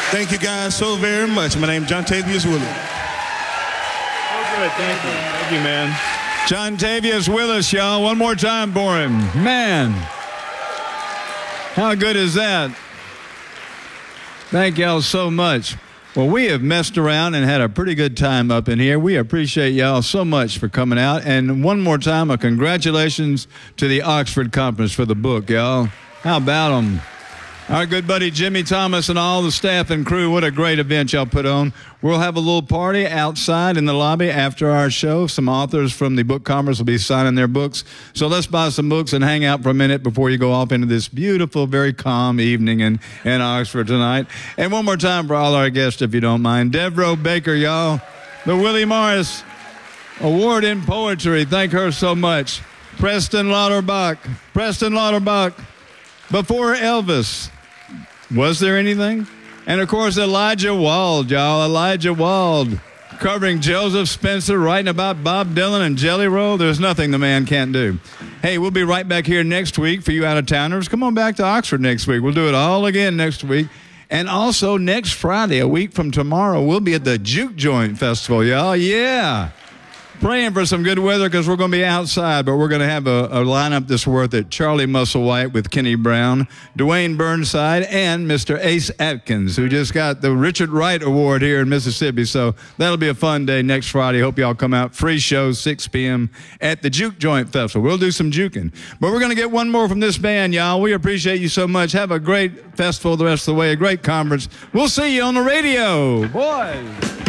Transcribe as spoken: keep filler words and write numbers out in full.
Thank you guys so very much. My name is John Tavius Willis. Oh, good. Thank you. Thank you, man. John Tavius Willis, y'all. One more time for him. Man. How good is that? Thank y'all so much. Well, we have messed around and had a pretty good time up in here. We appreciate y'all so much for coming out. And one more time, a congratulations to the Oxford Conference for the book, y'all. How about them? Our good buddy Jimmy Thomas and all the staff and crew, what a great event y'all put on. We'll have a little party outside in the lobby after our show. Some authors from the book conference will be signing their books. So let's buy some books and hang out for a minute before you go off into this beautiful, very calm evening in, in Oxford tonight. And one more time for all our guests, if you don't mind. Devereaux Baker, y'all. The Willie Morris Award in Poetry. Thank her so much. Preston Lauterbach. Preston Lauterbach. Before Elvis. Was there anything? And, of course, Elijah Wald, y'all. Elijah Wald, covering Joseph Spencer, writing about Bob Dylan and Jelly Roll. There's nothing the man can't do. Hey, we'll be right back here next week for you out-of-towners. Come on back to Oxford next week. We'll do it all again next week. And also next Friday, a week from tomorrow, we'll be at the Juke Joint Festival, y'all. Yeah. Praying for some good weather because we're going to be outside, but we're going to have a, a lineup that's worth it. Charlie Musselwhite with Kenny Brown, Dwayne Burnside, and Mister Ace Atkins, who just got the Richard Wright Award here in Mississippi. So that'll be a fun day next Friday. Hope y'all come out. Free show, six p.m. at the Juke Joint Festival. We'll do some juking. But we're going to get one more from this band, y'all. We appreciate you so much. Have a great festival the rest of the way, a great conference. We'll see you on the radio. Boys.